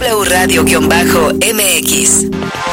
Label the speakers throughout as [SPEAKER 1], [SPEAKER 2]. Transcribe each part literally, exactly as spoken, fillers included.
[SPEAKER 1] W Radio-M X.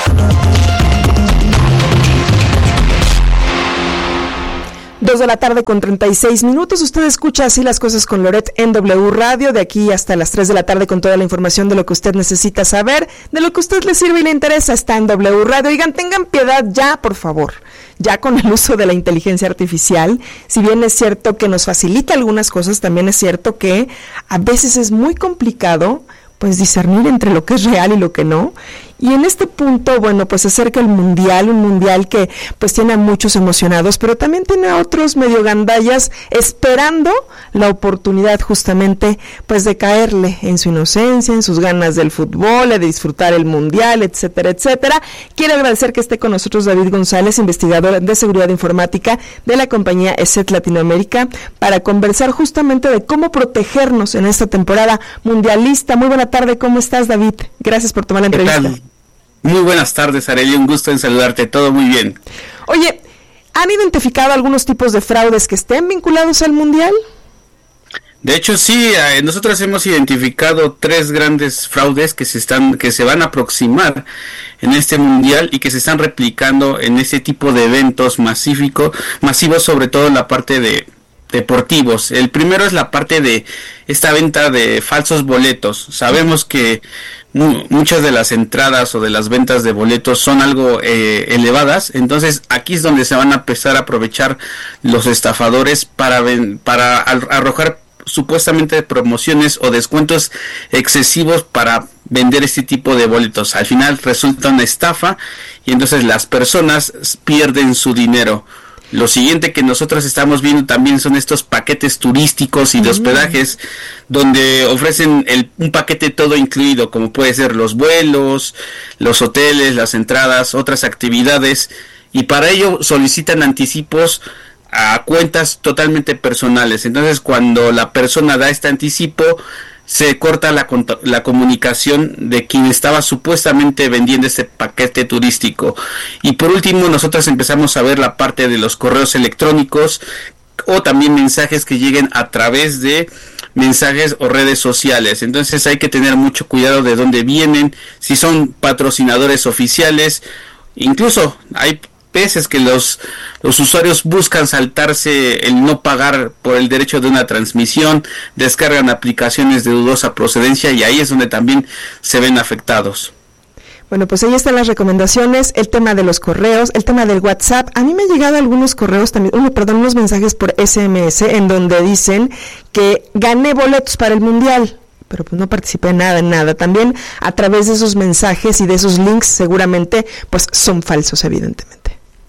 [SPEAKER 2] Dos de la tarde con treinta y seis minutos. Usted escucha Así las cosas con Loret en W Radio, de aquí hasta las tres de la tarde con toda la información de lo que usted necesita saber, de lo que a usted le sirve y le interesa, está en W Radio. Oigan, tengan piedad ya, por favor, ya con el uso de la inteligencia artificial. Si bien es cierto que nos facilita algunas cosas, también es cierto que a veces es muy complicado pues discernir entre lo que es real y lo que no. Y en este punto, bueno, pues se acerca el Mundial, un Mundial que pues tiene a muchos emocionados, pero también tiene a otros medio gandallas esperando la oportunidad justamente pues de caerle en su inocencia, en sus ganas del fútbol, de disfrutar el Mundial, etcétera, etcétera. Quiero agradecer que esté con nosotros David González, investigador de seguridad informática de la compañía ESET Latinoamérica, para conversar justamente de cómo protegernos en esta temporada mundialista. Muy buena tarde, ¿cómo estás, David? Gracias por tomar la entrevista.
[SPEAKER 3] Muy buenas tardes, Arely, un gusto en saludarte, todo muy bien.
[SPEAKER 2] Oye, ¿han identificado algunos tipos de fraudes que estén vinculados al Mundial?
[SPEAKER 3] De hecho, sí, eh, nosotros hemos identificado tres grandes fraudes que se están, que se van a aproximar en este Mundial y que se están replicando en este tipo de eventos masífico, masivos, sobre todo en la parte de deportivos. El primero es la parte de esta venta de falsos boletos. Sabemos que mu- muchas de las entradas o de las ventas de boletos son algo eh, elevadas, entonces aquí es donde se van a empezar a aprovechar los estafadores para ven- para al- arrojar supuestamente promociones o descuentos excesivos para vender este tipo de boletos. Al final resulta una estafa y entonces las personas pierden su dinero. Lo siguiente que nosotros estamos viendo también son estos paquetes turísticos y de hospedajes, donde ofrecen el, un paquete todo incluido, como puede ser los vuelos, los hoteles, las entradas, otras actividades, y para ello solicitan anticipos a cuentas totalmente personales. Entonces, cuando la persona da este anticipo, se corta la, la comunicación de quien estaba supuestamente vendiendo este paquete turístico. Y por último, nosotros empezamos a ver la parte de los correos electrónicos o también mensajes que lleguen a través de mensajes o redes sociales. Entonces hay que tener mucho cuidado de dónde vienen, si son patrocinadores oficiales. Incluso hay veces que los, los usuarios buscan saltarse el no pagar por el derecho de una transmisión, descargan aplicaciones de dudosa procedencia y ahí es donde también se ven afectados.
[SPEAKER 2] Bueno, pues ahí están las recomendaciones, el tema de los correos, el tema del WhatsApp. A mí me han llegado algunos correos también, uno, perdón, unos mensajes por S M S en donde dicen que gané boletos para el Mundial, pero pues no participé en nada, en nada. También a través de esos mensajes y de esos links seguramente pues son falsos, evidentemente.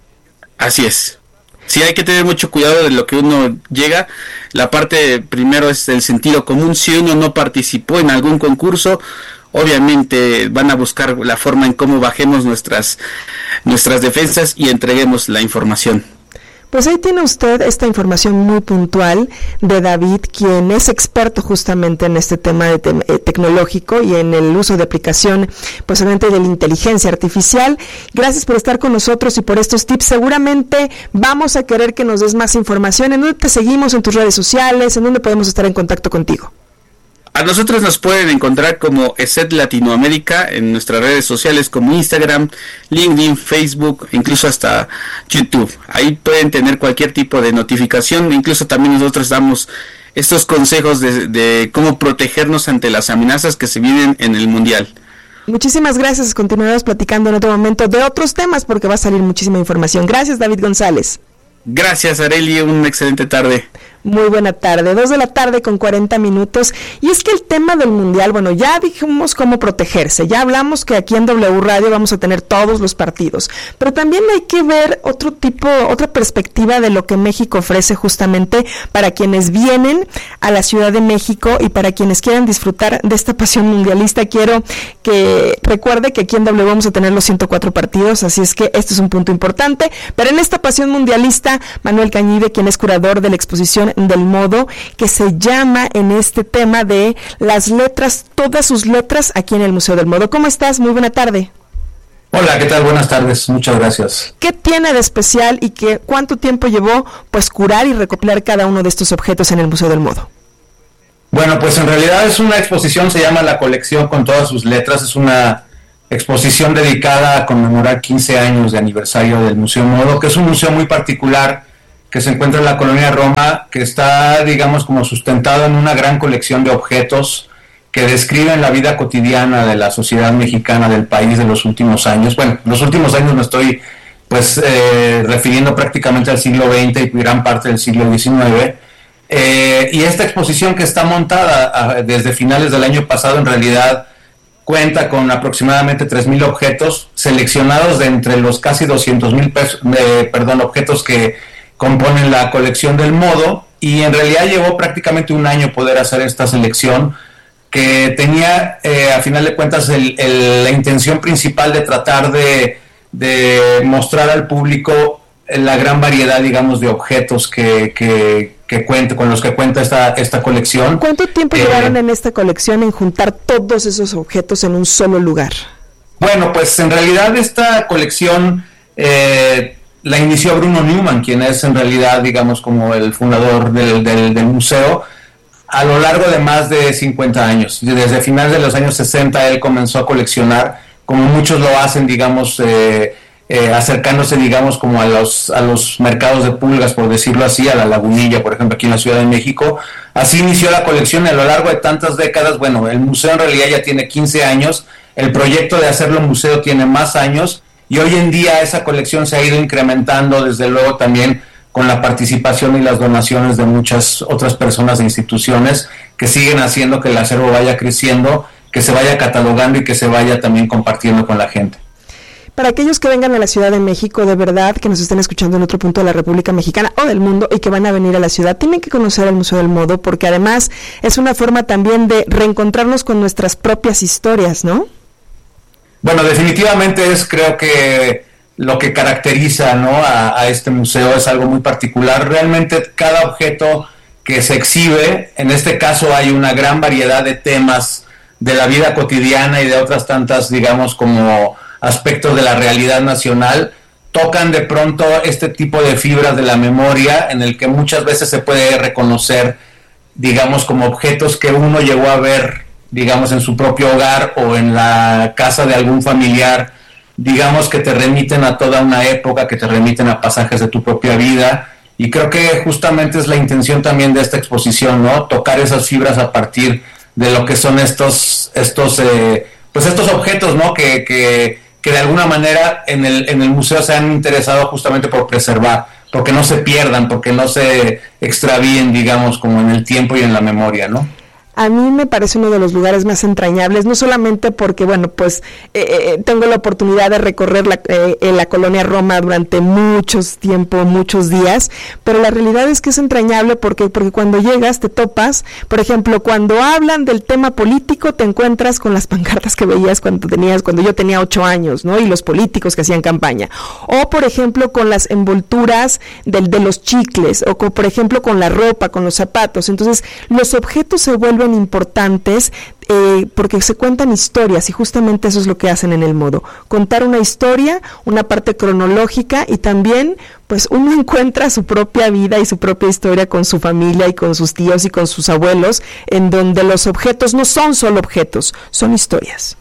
[SPEAKER 3] Así es. Sí, hay que tener mucho cuidado de lo que uno llega. La parte primero es el sentido común. Si uno no participó en algún concurso, obviamente van a buscar la forma en cómo bajemos nuestras nuestras defensas y entreguemos la información.
[SPEAKER 2] Pues ahí tiene usted esta información muy puntual de David, quien es experto justamente en este tema de te- eh, tecnológico y en el uso de aplicación, pues obviamente de la inteligencia artificial. Gracias por estar con nosotros y por estos tips. Seguramente vamos a querer que nos des más información. ¿En dónde te seguimos en tus redes sociales? ¿En dónde podemos estar en contacto contigo?
[SPEAKER 3] A nosotros nos pueden encontrar como ESET Latinoamérica en nuestras redes sociales como Instagram, LinkedIn, Facebook, incluso hasta YouTube. Ahí pueden tener cualquier tipo de notificación, incluso también nosotros damos estos consejos de, de cómo protegernos ante las amenazas que se viven en el Mundial.
[SPEAKER 2] Muchísimas gracias. Continuaremos platicando en otro momento de otros temas porque va a salir muchísima información. Gracias, David González.
[SPEAKER 3] Gracias, Arely, una excelente tarde.
[SPEAKER 2] Muy buena tarde, dos de la tarde con cuarenta minutos, y es que el tema del Mundial, bueno, ya dijimos cómo protegerse, ya hablamos que aquí en W Radio vamos a tener todos los partidos, pero también hay que ver otro tipo, otra perspectiva de lo que México ofrece justamente para quienes vienen a la Ciudad de México y para quienes quieran disfrutar de esta pasión mundialista. Quiero que recuerde que aquí en W vamos a tener los ciento cuatro partidos, así es que este es un punto importante, pero en esta pasión mundialista, Manuel Cañive, quien es curador de la exposición del modo, que se llama en este tema de las letras, todas sus letras aquí en el Museo del Modo. ¿Cómo estás? Muy buena tarde.
[SPEAKER 4] Hola, ¿qué tal? Buenas tardes, muchas gracias.
[SPEAKER 2] ¿Qué tiene de especial y qué, cuánto tiempo llevó pues curar y recopilar cada uno de estos objetos en el Museo del Modo?
[SPEAKER 4] Bueno, pues en realidad es una exposición, se llama La Colección con todas sus letras, es una exposición dedicada a conmemorar quince años de aniversario del Museo Modo, que es un museo muy particular que se encuentra en la colonia Roma, que está, digamos, como sustentado en una gran colección de objetos que describen la vida cotidiana de la sociedad mexicana del país de los últimos años. Bueno, los últimos años me estoy pues eh, refiriendo prácticamente al siglo veinte y gran parte del siglo diecinueve. Eh, y esta exposición que está montada a, desde finales del año pasado en realidad cuenta con aproximadamente tres mil objetos seleccionados de entre los casi doscientos mil eh, perdón, objetos que componen la colección del Modo, y en realidad llevó prácticamente un año poder hacer esta selección que tenía eh, a final de cuentas el, el, la intención principal de tratar de, de mostrar al público la gran variedad, digamos, de objetos que, que, que cuenta, con los que cuenta esta, esta colección.
[SPEAKER 2] ¿Cuánto tiempo eh, llevaron en esta colección en juntar todos esos objetos en un solo lugar?
[SPEAKER 4] Bueno, pues en realidad esta colección eh, la inició Bruno Newman, quien es en realidad, digamos, como el fundador del, del, del museo, a lo largo de más de cincuenta años. Desde finales de los años sesenta él comenzó a coleccionar, como muchos lo hacen, digamos, eh, eh, acercándose, digamos, como a los, a los mercados de pulgas, por decirlo así, a la Lagunilla, por ejemplo, aquí en la Ciudad de México. Así inició la colección, y a lo largo de tantas décadas, bueno, el museo en realidad ya tiene quince años, el proyecto de hacerlo museo tiene más años, y hoy en día esa colección se ha ido incrementando, desde luego también con la participación y las donaciones de muchas otras personas e instituciones que siguen haciendo que el acervo vaya creciendo, que se vaya catalogando y que se vaya también compartiendo con la gente.
[SPEAKER 2] Para aquellos que vengan a la Ciudad de México, de verdad, que nos estén escuchando en otro punto de la República Mexicana o del mundo y que van a venir a la ciudad, tienen que conocer el Museo del Modo, porque además es una forma también de reencontrarnos con nuestras propias historias, ¿no?
[SPEAKER 4] Bueno, definitivamente es, creo que lo que caracteriza, ¿no?, a, a este museo es algo muy particular. Realmente cada objeto que se exhibe, en este caso hay una gran variedad de temas de la vida cotidiana y de otras tantas, digamos, como aspectos de la realidad nacional, tocan de pronto este tipo de fibras de la memoria en el que muchas veces se puede reconocer, digamos, como objetos que uno llegó a ver, digamos, en su propio hogar o en la casa de algún familiar, digamos, que te remiten a toda una época, que te remiten a pasajes de tu propia vida, y creo que justamente es la intención también de esta exposición, ¿no?, tocar esas fibras a partir de lo que son estos, estos, eh, pues estos objetos, ¿no?, que, que, que de alguna manera en el, en el museo se han interesado justamente por preservar, porque no se pierdan, porque no se extravíen, digamos, como en el tiempo y en la memoria, ¿no?
[SPEAKER 2] A mí me parece uno de los lugares más entrañables, no solamente porque, bueno, pues eh, eh, tengo la oportunidad de recorrer la, eh, en la colonia Roma durante muchos tiempo, muchos días, pero la realidad es que es entrañable porque, porque cuando llegas te topas, por ejemplo, cuando hablan del tema político te encuentras con las pancartas que veías cuando tenías, cuando yo tenía ocho años, ¿no? Y los políticos que hacían campaña. O, por ejemplo, con las envolturas del, de los chicles, o con, por ejemplo, con la ropa, con los zapatos. Entonces, los objetos se vuelven importantes eh, porque se cuentan historias, y justamente eso es lo que hacen en el Modo, contar una historia, una parte cronológica, y también pues uno encuentra su propia vida y su propia historia con su familia y con sus tíos y con sus abuelos, en donde los objetos no son solo objetos, son historias.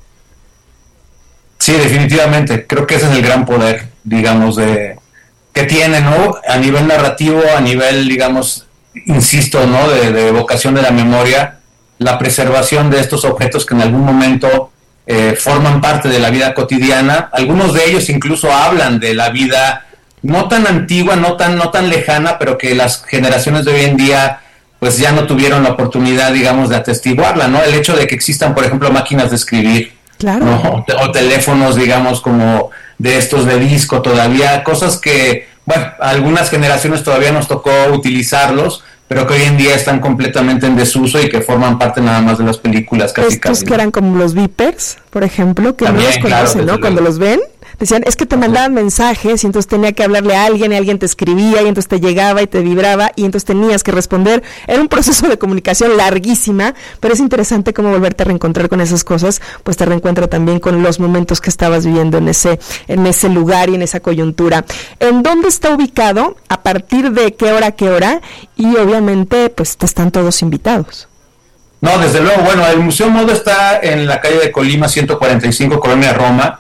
[SPEAKER 4] Sí, definitivamente, creo que ese es el gran poder, digamos, de que tiene, ¿no?, a nivel narrativo, a nivel, digamos, insisto, ¿no?, de, de evocación de la memoria, la preservación de estos objetos que en algún momento eh, forman parte de la vida cotidiana. Algunos de ellos incluso hablan de la vida no tan antigua, no tan, no tan lejana, pero que las generaciones de hoy en día pues ya no tuvieron la oportunidad, digamos, de atestiguarla, ¿no? El hecho de que existan, por ejemplo, máquinas de escribir,
[SPEAKER 2] claro,
[SPEAKER 4] ¿no?, o, o teléfonos, digamos, como de estos de disco todavía, cosas que, bueno, a algunas generaciones todavía nos tocó utilizarlos, pero que hoy en día están completamente en desuso y que forman parte nada más de las películas casi
[SPEAKER 2] Estos
[SPEAKER 4] casi.
[SPEAKER 2] que eran como los beepers, por ejemplo, que
[SPEAKER 4] también,
[SPEAKER 2] no los conocen,
[SPEAKER 4] claro,
[SPEAKER 2] ¿no? Cuando los ven, decían, es que te mandaban mensajes y entonces tenía que hablarle a alguien y alguien te escribía y entonces te llegaba y te vibraba y entonces tenías que responder. Era un proceso de comunicación larguísima, pero es interesante cómo volverte a reencontrar con esas cosas, pues te reencuentra también con los momentos que estabas viviendo en ese, en ese lugar y en esa coyuntura. ¿En dónde está ubicado? ¿A partir de qué hora, qué hora? Y obviamente, pues están todos invitados.
[SPEAKER 4] No, desde luego, bueno, el Museo Modo está en la calle de Colima, ciento cuarenta y cinco, Colonia Roma.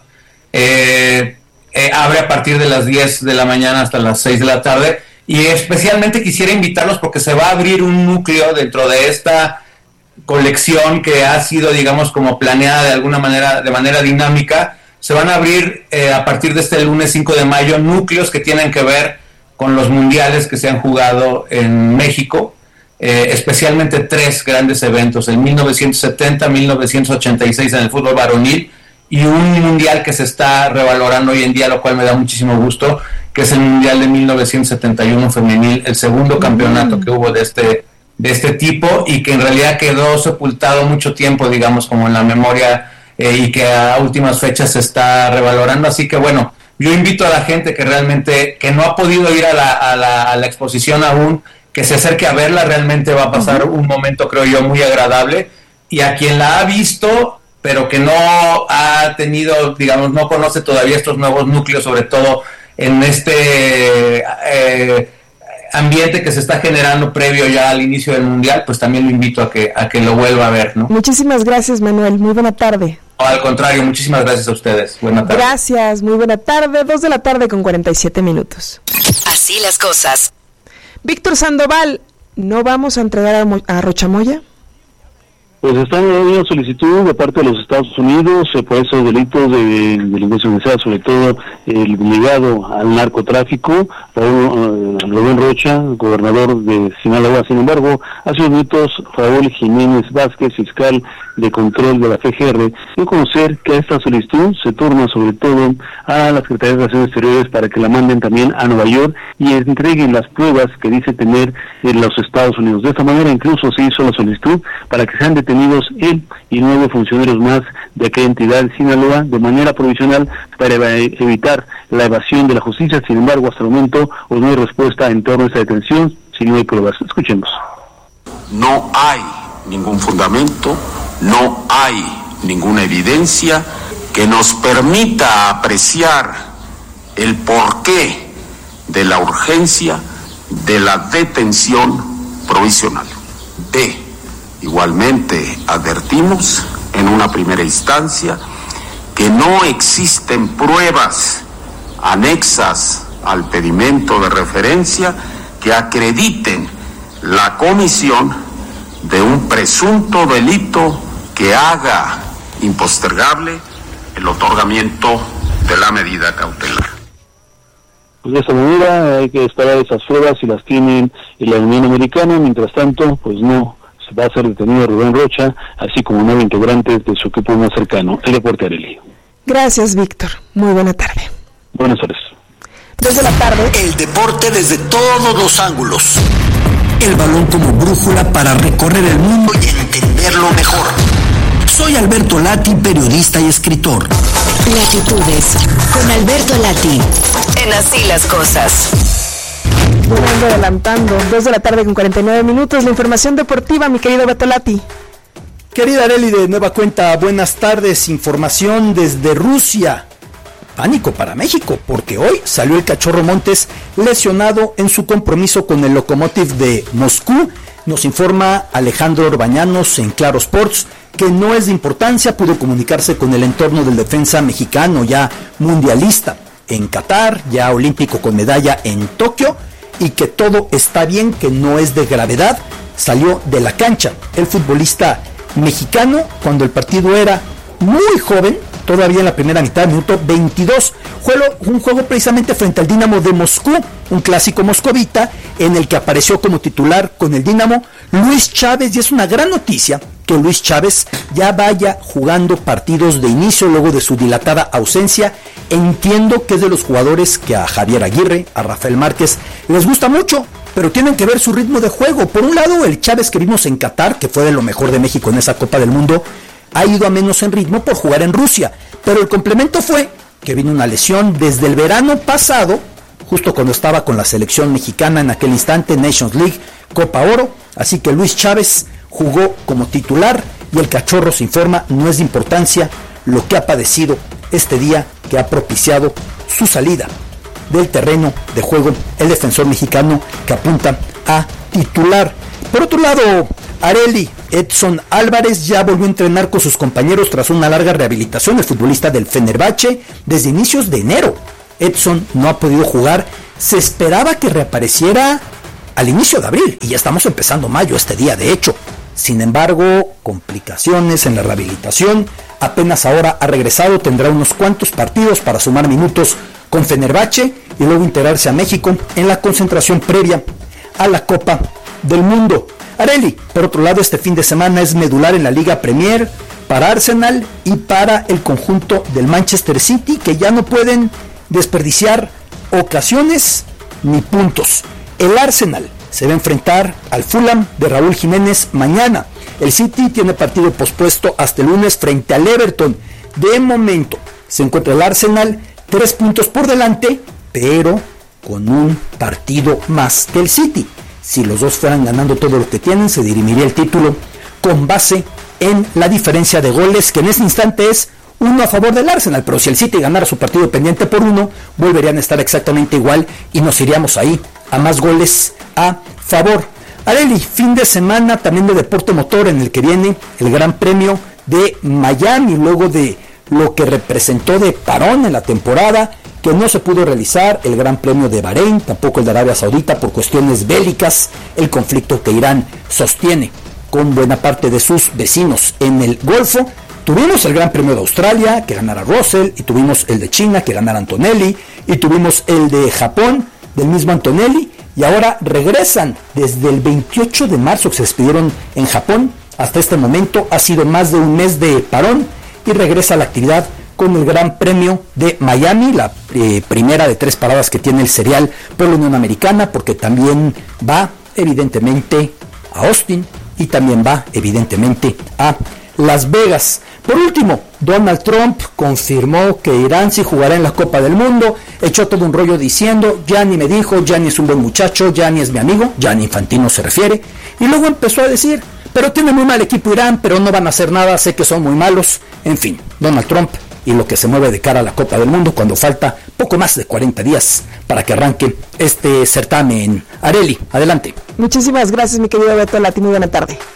[SPEAKER 4] Eh, eh, abre a partir de las diez de la mañana hasta las seis de la tarde. Y especialmente quisiera invitarlos porque se va a abrir un núcleo dentro de esta colección que ha sido, digamos, como planeada de alguna manera, de manera dinámica. Se van a abrir eh, a partir de este lunes cinco de mayo núcleos que tienen que ver con los mundiales que se han jugado en México. Eh, especialmente tres grandes eventos, en mil novecientos setenta, mil novecientos ochenta y seis en el fútbol varonil y un mundial que se está revalorando hoy en día, lo cual me da muchísimo gusto, que es el mundial de mil novecientos setenta y uno femenil, el segundo campeonato que hubo de este, de este tipo y que en realidad quedó sepultado mucho tiempo, digamos, como en la memoria eh, y que a últimas fechas se está revalorando. Así que bueno, yo invito a la gente que realmente, que no ha podido ir a la, a la, a la exposición aún, que se acerque a verla. Realmente va a pasar uh-huh. un momento, creo yo, muy agradable, y a quien la ha visto, pero que no ha tenido, digamos, no conoce todavía estos nuevos núcleos, sobre todo en este eh, ambiente que se está generando previo ya al inicio del Mundial, pues también lo invito a que, a que lo vuelva a ver, ¿no?
[SPEAKER 2] Muchísimas gracias, Manuel, muy buena tarde.
[SPEAKER 4] No, al contrario, muchísimas gracias a ustedes. Buena tarde.
[SPEAKER 2] Gracias, muy buena tarde, dos de la tarde con cuarenta y siete minutos.
[SPEAKER 1] Así las cosas.
[SPEAKER 2] Víctor Sandoval, ¿no vamos a entregar a, Mo- a Rochamoya?
[SPEAKER 5] Pues está en una solicitud de parte de los Estados Unidos eh, por esos delitos de delincuencia organizada, sobre todo el ligado al narcotráfico. Raúl, eh, Rubén Rocha, gobernador de Sinaloa. Sin embargo, hace unos minutos Raúl Jiménez Vázquez, fiscal de control de la F G R, dio a conocer que esta solicitud se turna sobre todo a la Secretaría de Relaciones Exteriores para que la manden también a Nueva York y entreguen las pruebas que dice tener en los Estados Unidos. De esta manera incluso se hizo la solicitud para que sean detenidos él y nueve funcionarios más de aquella entidad de Sinaloa de manera provisional para evitar la evasión de la justicia. Sin embargo, hasta el momento pues, no hay respuesta en torno a esta detención, si no hay pruebas. Escuchemos.
[SPEAKER 6] No hay ningún fundamento, no hay ninguna evidencia que nos permita apreciar el porqué de la urgencia de la detención provisional. B. Igualmente advertimos en una primera instancia que no existen pruebas anexas al pedimento de referencia que acrediten la comisión de un presunto delito que haga impostergable el otorgamiento de la medida cautelar.
[SPEAKER 5] Pues de esta manera hay que esperar esas pruebas si las tienen en la Unión Americana. Mientras tanto, pues no se va a ser detenido Rubén Rocha, así como nueve integrantes de su equipo más cercano, el Deporte Arely.
[SPEAKER 2] Gracias, Víctor. Muy buena tarde.
[SPEAKER 5] Buenas tardes.
[SPEAKER 2] Desde la tarde.
[SPEAKER 7] El deporte desde todos los ángulos. El balón como brújula para recorrer el mundo y entenderlo mejor. Soy Alberto Lati, periodista y escritor.
[SPEAKER 1] Latitudes con Alberto Lati. En Así las cosas.
[SPEAKER 2] Bueno, ando adelantando, dos de la tarde con cuarenta y nueve minutos, la información deportiva, mi querido Beto Lati.
[SPEAKER 8] Querida Arely, de nueva cuenta, buenas tardes, información desde Rusia. Pánico para México, porque hoy salió el Cachorro Montes lesionado en su compromiso con el Lokomotiv de Moscú. Nos informa Alejandro Orbañanos en Claro Sports que no es de importancia, pudo comunicarse con el entorno del defensa mexicano ya mundialista en Qatar, ya olímpico con medalla en Tokio, y que todo está bien, que no es de gravedad. Salió de la cancha el futbolista mexicano cuando el partido era muy joven, todavía en la primera mitad, minuto veintidós, juego, un juego precisamente frente al Dinamo de Moscú, un clásico moscovita, en el que apareció como titular con el Dinamo Luis Chávez, y es una gran noticia que Luis Chávez ya vaya jugando partidos de inicio luego de su dilatada ausencia. Entiendo que es de los jugadores que a Javier Aguirre, a Rafael Márquez les gusta mucho, pero tienen que ver su ritmo de juego. Por un lado, el Chávez que vimos en Qatar, que fue de lo mejor de México en esa Copa del Mundo, ha ido a menos en ritmo por jugar en Rusia, pero el complemento fue que vino una lesión desde el verano pasado, justo cuando estaba con la selección mexicana en aquel instante, Nations League, Copa Oro, así que Luis Chávez jugó como titular y el Cachorro se informa, no es de importancia lo que ha padecido este día que ha propiciado su salida del terreno de juego el defensor mexicano que apunta a titular. Por otro lado, Arely, Edson Álvarez ya volvió a entrenar con sus compañeros tras una larga rehabilitación. El futbolista del Fenerbahce desde inicios de enero. Edson no ha podido jugar. Se esperaba que reapareciera al inicio de abril y ya estamos empezando mayo este día de hecho. Sin embargo, complicaciones en la rehabilitación. Apenas ahora ha regresado, tendrá unos cuantos partidos para sumar minutos con Fenerbahce y luego integrarse a México en la concentración previa a la Copa del Mundo. Areli, por otro lado, este fin de semana es medular en la Liga Premier para Arsenal y para el conjunto del Manchester City, que ya no pueden desperdiciar ocasiones ni puntos. El Arsenal se va a enfrentar al Fulham de Raúl Jiménez mañana. El City tiene partido pospuesto hasta el lunes frente al Everton. De momento se encuentra el Arsenal tres puntos por delante, pero con un partido más que el City. Si los dos fueran ganando todo lo que tienen, se dirimiría el título con base en la diferencia de goles, que en este instante es uno a favor del Arsenal, pero si el City ganara su partido pendiente por uno, volverían a estar exactamente igual y nos iríamos ahí a más goles a favor. Areli, fin de semana también de deporte motor en el que viene el Gran Premio de Miami, luego de lo que representó de parón en la temporada, que no se pudo realizar el Gran Premio de Bahrein, tampoco el de Arabia Saudita por cuestiones bélicas, el conflicto que Irán sostiene con buena parte de sus vecinos en el Golfo. Tuvimos el Gran Premio de Australia, que ganara Russell, y tuvimos el de China, que ganara Antonelli, y tuvimos el de Japón, del mismo Antonelli, y ahora regresan desde el veintiocho de marzo que se despidieron en Japón, hasta este momento ha sido más de un mes de parón, y regresa la actividad con el Gran Premio de Miami, la eh, primera de tres paradas que tiene el serial por la Unión Americana, porque también va evidentemente a Austin y también va evidentemente a Las Vegas. Por último, Donald Trump confirmó que Irán sí jugará en la Copa del Mundo, echó todo un rollo diciendo, Gianni me dijo, Gianni es un buen muchacho, Gianni es mi amigo, Gianni Infantino se refiere, y luego empezó a decir, pero tiene muy mal equipo Irán, pero no van a hacer nada, sé que son muy malos, en fin, Donald Trump y lo que se mueve de cara a la Copa del Mundo cuando falta poco más de cuarenta días para que arranque este certamen. Areli, adelante.
[SPEAKER 2] Muchísimas gracias, mi querido Beto Lati, muy buena tarde.